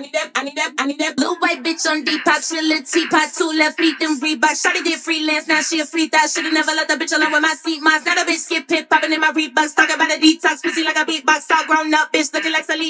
I need that blue white bitch on Depop. She a little teapot, 2 left feet, then Reebok. Shawty did freelance, now she a free thought. Shoulda never let the bitch alone with my seat moms. Now the bitch skip hip, popping in my Reeboks. Talking about a detox, pussy like a beatbox. All grown up, bitch looking like Celine.